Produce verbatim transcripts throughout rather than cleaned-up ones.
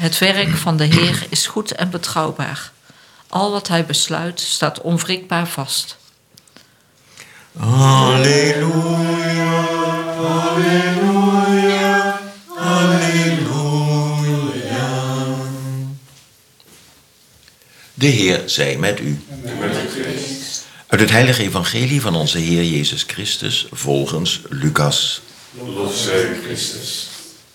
Het werk van de Heer is goed en betrouwbaar. Al wat hij besluit staat onwrikbaar vast. Halleluja, halleluja, halleluja. De Heer zij met u. Uit het heilige evangelie van onze Heer Jezus Christus volgens Lucas. Lof zij Christus.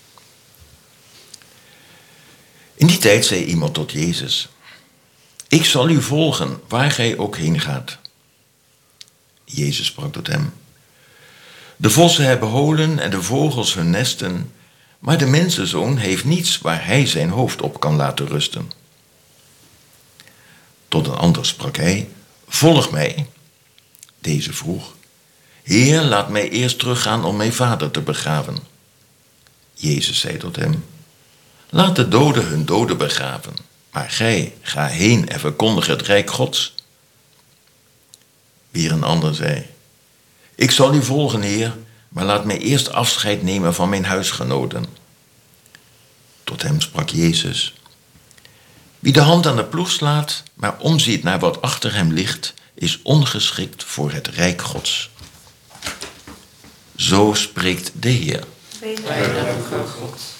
In die tijd zei iemand tot Jezus: Ik zal u volgen, waar gij ook heen gaat. Jezus sprak tot hem: De vossen hebben holen en de vogels hun nesten, maar de mensenzoon heeft niets waar hij zijn hoofd op kan laten rusten. Tot een ander sprak hij: Volg mij. Deze vroeg: Heer, laat mij eerst teruggaan om mijn vader te begraven. Jezus zei tot hem: Laat de doden hun doden begraven, maar gij, ga heen en verkondig het rijk Gods. Weer een ander zei: Ik zal u volgen, Heer, maar laat mij eerst afscheid nemen van mijn huisgenoten. Tot hem sprak Jezus: Wie de hand aan de ploeg slaat, maar omziet naar wat achter hem ligt, is ongeschikt voor het rijk Gods. Zo spreekt de Heer. Wij danken God.